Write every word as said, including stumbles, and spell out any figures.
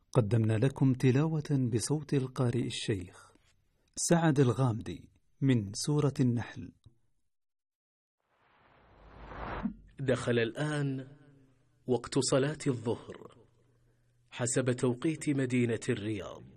قدمنا لكم تلاوة بصوت القارئ الشيخ سعد الغامدي من سورة النحل. دخل الآن وقت صلاة الظهر حسب توقيت مدينة الرياض.